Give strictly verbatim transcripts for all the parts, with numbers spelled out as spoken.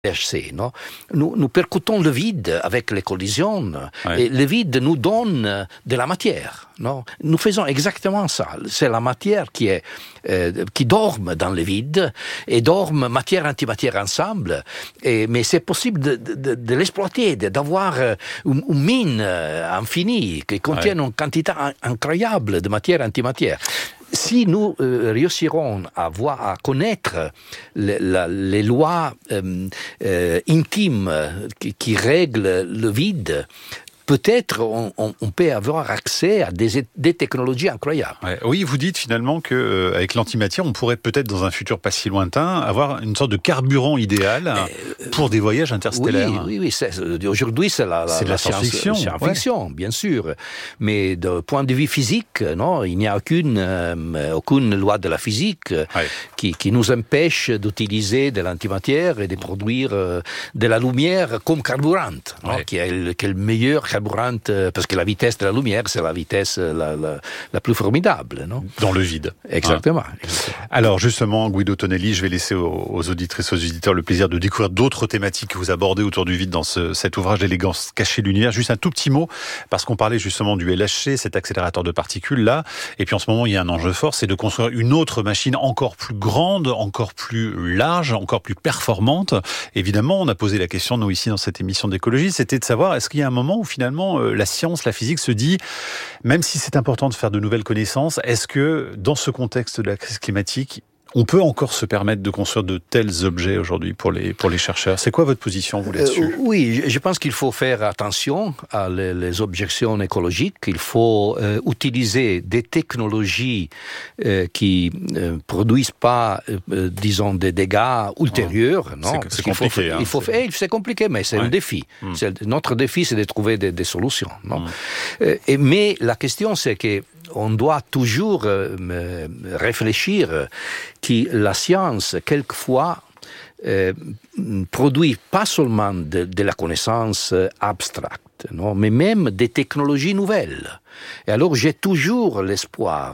H C, non? Nous, nous percutons le vide avec les collisions, ouais. et le vide nous donne de la matière, non? Nous faisons exactement ça. C'est la matière qui est euh, qui dorme dans le vide et dorme matière antimatière ensemble. Et, mais c'est possible de, de, de l'exploiter, d'avoir une, une mine infinie qui contient ouais. une quantité incroyable de matière antimatière. Si nous euh, réussirons à voir, à connaître le, la, les lois euh, euh, intimes qui, qui règlent le vide, peut-être on, on, on peut avoir accès à des, des technologies incroyables. Ouais. Oui, vous dites finalement qu'avec euh, l'antimatière, on pourrait peut-être dans un futur pas si lointain avoir une sorte de carburant idéal euh, pour des voyages interstellaires. Oui, oui, oui. C'est, aujourd'hui, c'est la, la, c'est de la, la science-fiction, science, science-fiction, ouais. bien sûr. Mais de point de vue physique, non, il n'y a aucune, euh, aucune loi de la physique ouais. qui, qui nous empêche d'utiliser de l'antimatière et de produire euh, de la lumière comme carburant, ouais. non, qui, est le, qui est le meilleur carburant, parce que la vitesse de la lumière, c'est la vitesse la, la, la plus formidable, non? Dans le vide. Exactement. Hein. Exactement. Alors justement, Guido Tonelli, je vais laisser aux, aux auditrices, aux auditeurs le plaisir de découvrir d'autres thématiques que vous abordez autour du vide dans ce, cet ouvrage d'élégance cachée de l'univers. Juste un tout petit mot, parce qu'on parlait justement du L H C, cet accélérateur de particules là, et puis en ce moment, il y a un enjeu fort, c'est de construire une autre machine encore plus grande, encore plus large, encore plus performante. Évidemment, on a posé la question, nous ici dans cette émission d'écologie, c'était de savoir, est-ce qu'il y a un moment où finalement la science, la physique se dit, même si c'est important de faire de nouvelles connaissances, est-ce que dans ce contexte de la crise climatique, on peut encore se permettre de construire de tels objets aujourd'hui pour les, pour les chercheurs? C'est quoi votre position, vous, là-dessus? euh, Oui, je pense qu'il faut faire attention à les, les objections écologiques. Il faut euh, utiliser des technologies euh, qui ne euh, produisent pas, euh, disons, des dégâts ultérieurs. Oh. Non, c'est, c'est compliqué. Faut, hein, il faut, c'est... c'est compliqué, mais c'est ouais. un défi. Mm. C'est, notre défi, c'est de trouver des, des solutions. Non mm. euh, et, mais la question, c'est que on doit toujours euh, réfléchir que la science, quelquefois, euh, produit pas seulement de, de la connaissance abstracte, non, mais même des technologies nouvelles. Et alors, j'ai toujours l'espoir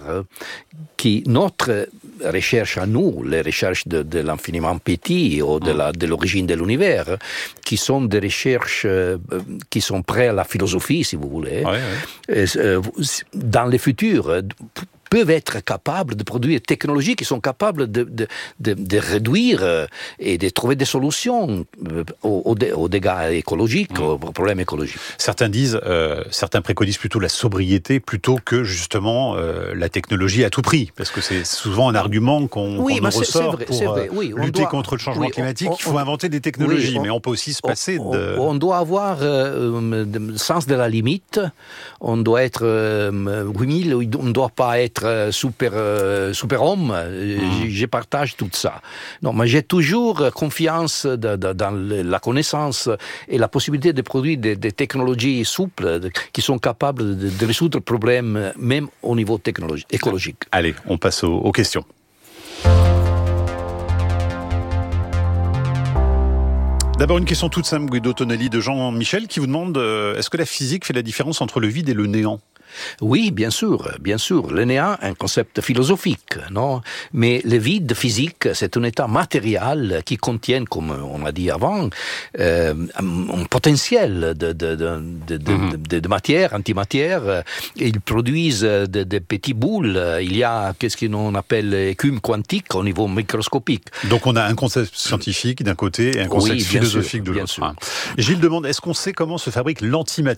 que notre recherche à nous, les recherches de, de l'infiniment petit ou de, la, de l'origine de l'univers, qui sont des recherches euh, qui sont prêtes à la philosophie, si vous voulez, ouais, ouais. Euh, dans le futur, peuvent être capables de produire des technologies qui sont capables de, de, de, de réduire et de trouver des solutions aux, aux, aux dégâts écologiques, mmh. aux problèmes écologiques. Certains disent, euh, certains préconisent plutôt la sobriété plutôt que justement euh, la technologie à tout prix, parce que c'est souvent un argument qu'on, oui, qu'on nous ressort vrai, pour vrai, oui, lutter doit, contre le changement oui, climatique. On, on, il faut inventer des technologies, oui, on, mais on peut aussi se passer on, de... On doit avoir euh, le sens de la limite, on doit être euh, huit mille, on ne doit pas être super euh, super homme. Mmh. Je, je partage tout ça. Non, mais j'ai toujours confiance de, de, dans la connaissance et la possibilité de produire des, des technologies souples de, qui sont capables de, de résoudre le problème même au niveau technologique, écologique. Allez, on passe aux, aux questions. D'abord, une question toute simple, Guido Tonelli, de Jean-Michel, qui vous demande euh, est-ce que la physique fait la différence entre le vide et le néant ? Oui, bien sûr, bien sûr. Le néant est un concept philosophique, non? Mais le vide physique, c'est un état matériel qui contient, comme on a dit avant, euh, un, un potentiel de, de, de, de, mm-hmm. de, de, de matière, antimatière. Ils produisent de, de petits boules. Il y a, qu'est-ce qu'on appelle écume quantique au niveau microscopique. Donc on a un concept scientifique d'un côté et un concept oui, philosophique sûr, de l'autre. Hein. Gilles demande, est-ce qu'on sait comment se fabrique l'antimatière ?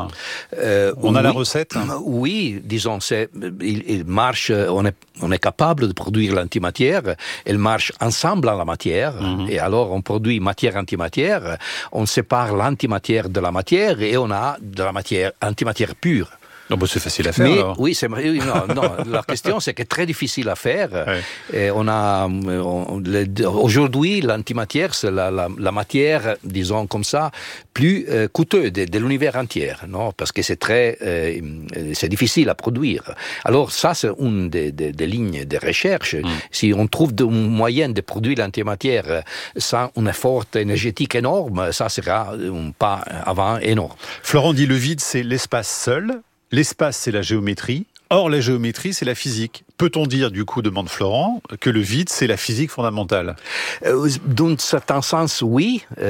euh, On a oui. la recette ? Oui, disons, c'est, il, il marche, on est, on est capable de produire l'antimatière, elle marche ensemble dans la matière, mm-hmm. et alors on produit matière-antimatière, on sépare l'antimatière de la matière, et on a de la matière, antimatière pure. Non, bah c'est facile à faire. Mais, alors. Oui, c'est oui, non, non. La question c'est que c'est très difficile à faire. Ouais. Et on a on, le, aujourd'hui l'antimatière c'est la, la, la matière, disons comme ça, plus euh, coûteuse de, de l'univers entier, non, parce que c'est très euh, c'est difficile à produire. Alors ça c'est une des, des, des lignes de recherche. Mm. Si on trouve de moyens de produire l'antimatière sans un effort énergétique énorme, ça sera un pas avant énorme. Florent dit le vide c'est l'espace seul. L'espace, c'est la géométrie. Or, la géométrie, c'est la physique. Peut-on dire, du coup, demande Florent, que le vide, c'est la physique fondamentale? euh, Dans certains sens, oui.